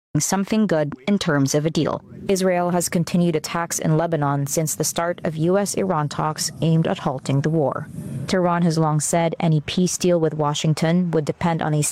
something good in terms of a deal. Israel has continued attacks in Lebanon since the start of U.S.-Iran talks aimed at halting the war. Tehran has long said any peace deal with Washington would depend on a